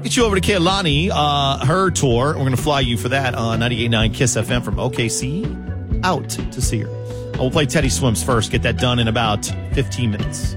Get you over to Kehlani, her tour. We're going to fly you for that on 98.9 KISS FM from OKC out to see her. We'll play Teddy Swims first. Get that done in about 15 minutes.